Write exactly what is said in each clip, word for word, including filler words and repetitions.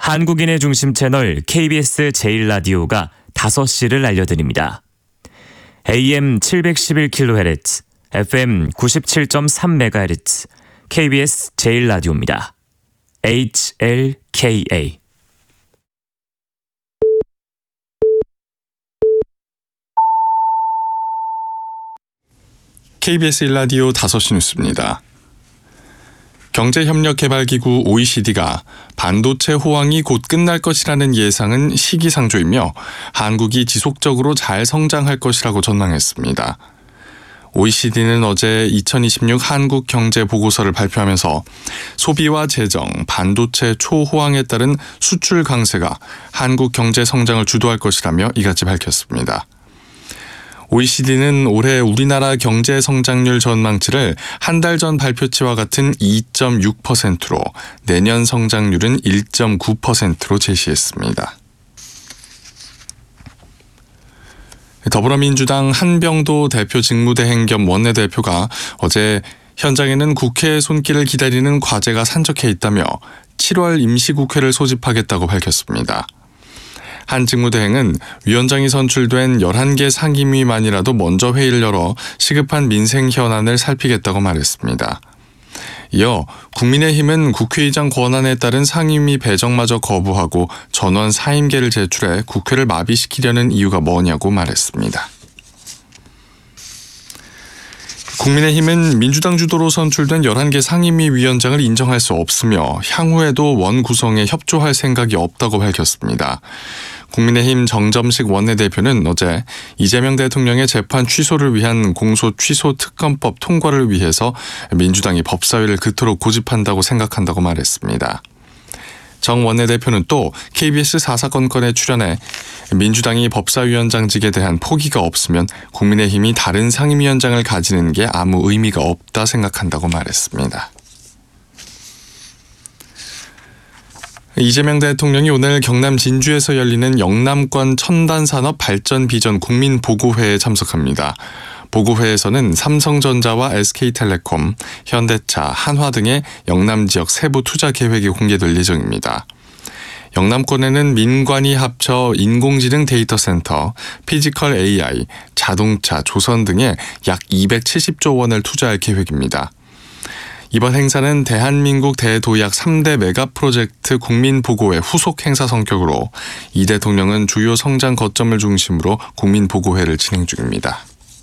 한국인의 중심 채널 케이비에스 제일 라디오가 다섯 시를 알려드립니다. 에이엠 칠백십일 킬로헤르츠, 에프엠 구십칠 점 삼 메가헤르츠, 케이비에스 제일 라디오입니다. 에이치엘케이에이. 케이비에스 일 라디오 다섯 시 뉴스입니다. 경제협력개발기구 오이시디가 반도체 호황이 곧 끝날 것이라는 예상은 시기상조이며 한국이 지속적으로 잘 성장할 것이라고 전망했습니다. 오이시디는 어제 이천이십육 한국 경제 보고서를 발표하면서 소비와 재정, 반도체 초호황에 따른 수출 강세가 한국 경제 성장을 주도할 것이라며 이같이 밝혔습니다. 오이시디는 올해 우리나라 경제 성장률 전망치를 한 달 전 발표치와 같은 이 점 육 퍼센트로 내년 성장률은 일 점 구 퍼센트로 제시했습니다. 더불어민주당 한병도 대표 직무대행 겸 원내대표가 어제 현장에는 국회의 손길을 기다리는 과제가 산적해 있다며 칠월 임시국회를 소집하겠다고 밝혔습니다. 한 직무대행은 위원장이 선출된 열한 개 상임위만이라도 먼저 회의를 열어 시급한 민생 현안을 살피겠다고 말했습니다. 이어 국민의힘은 국회의장 권한에 따른 상임위 배정마저 거부하고 전원 사임계를 제출해 국회를 마비시키려는 이유가 뭐냐고 말했습니다. 국민의힘은 민주당 주도로 선출된 열한 개 상임위 위원장을 인정할 수 없으며 향후에도 원 구성에 협조할 생각이 없다고 밝혔습니다. 국민의힘 정점식 원내대표는 어제 이재명 대통령의 재판 취소를 위한 공소 취소 특검법 통과를 위해서 민주당이 법사위를 그토록 고집한다고 생각한다고 말했습니다. 정 원내대표는 또 케이비에스 사사건건에 출연해 민주당이 법사위원장직에 대한 포기가 없으면 국민의힘이 다른 상임위원장을 가지는 게 아무 의미가 없다 생각한다고 말했습니다. 이재명 대통령이 오늘 경남 진주에서 열리는 영남권 첨단산업 발전 비전 국민보고회에 참석합니다. 보고회에서는 삼성전자와 에스케이텔레콤, 현대차, 한화 등의 영남 지역 세부 투자 계획이 공개될 예정입니다. 영남권에는 민관이 합쳐 인공지능 데이터 센터, 피지컬 에이아이, 자동차, 조선 등에 약 이백칠십조 원을 투자할 계획입니다. 이번 행사는 대한민국 대도약 삼 대 메가 프로젝트 국민보고회 후속 행사 성격으로 이 대통령은 주요 성장 거점을 중심으로 국민보고회를 진행 중입니다.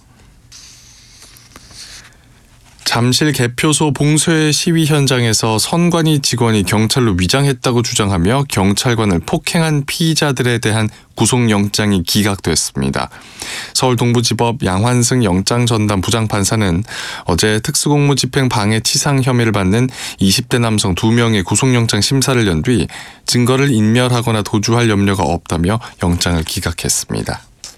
잠실 개표소 봉쇄 시위 현장에서 선관위 직원이 경찰로 위장했다고 주장하며 경찰관을 폭행한 피의자들에 대한 구속영장이 기각됐습니다. 서울 동부지법 양환승 영장전담 부장판사는 어제 특수공무집행 방해 치상 혐의를 받는 이십 대 남성 두 명의 구속영장 심사를 연 뒤 증거를 인멸하거나 도주할 염려가 없다며 영장을 기각했습니다.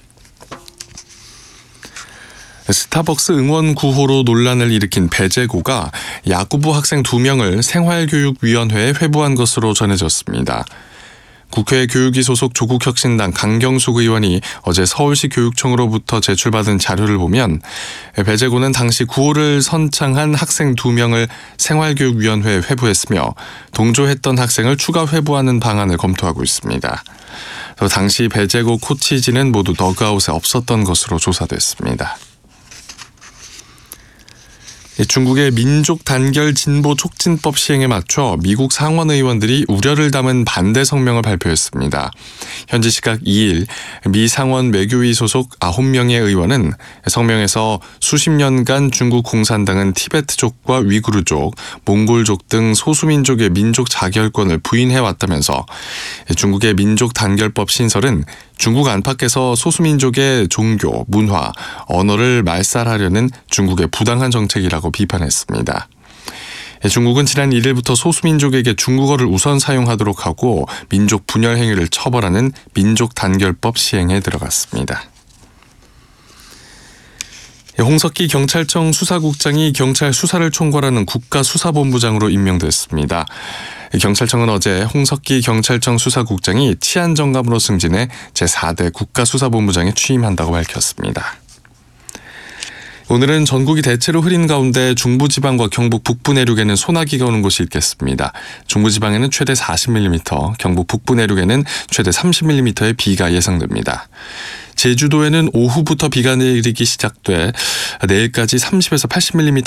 스타벅스 응원 구호로 논란을 일으킨 배제고가 야구부 학생 두 명을 생활교육위원회에 회부한 것으로 전해졌습니다. 국회 교육위 소속 조국혁신당 강경숙 의원이 어제 서울시 교육청으로부터 제출받은 자료를 보면 배제고는 당시 구호를 선창한 학생 두 명을 생활교육위원회에 회부했으며 동조했던 학생을 추가 회부하는 방안을 검토하고 있습니다. 또 당시 배제고 코치진은 모두 더그아웃에 없었던 것으로 조사됐습니다. 중국의 민족 단결 진보 촉진법 시행에 맞춰 미국 상원 의원들이 우려를 담은 반대 성명을 발표했습니다. 현지 시각 이 일 미 상원 외교위 소속 아홉 명의 의원은 성명에서 수십 년간 중국 공산당은 티베트족과 위구르족, 몽골족 등 소수민족의 민족 자결권을 부인해왔다면서 중국의 민족 단결법 신설은 중국 안팎에서 소수민족의 종교, 문화, 언어를 말살하려는 중국의 부당한 정책이라고 비판했습니다. 중국은 지난 일 일부터 소수민족에게 중국어를 우선 사용하도록 하고 민족 분열 행위를 처벌하는 민족 단결법 시행에 들어갔습니다. 홍석기 경찰청 수사국장이 경찰 수사를 총괄하는 국가수사본부장으로 임명됐습니다. 경찰청은 어제 홍석기 경찰청 수사국장이 치안정감으로 승진해 제사 대 국가수사본부장에 취임한다고 밝혔습니다. 오늘은 전국이 대체로 흐린 가운데 중부지방과 경북 북부 내륙에는 소나기가 오는 곳이 있겠습니다. 중부지방에는 최대 사십 밀리미터, 경북 북부 내륙에는 최대 삼십 밀리미터의 비가 예상됩니다. 제주도에는 오후부터 비가 내리기 시작돼 내일까지 삼십에서 팔십 밀리미터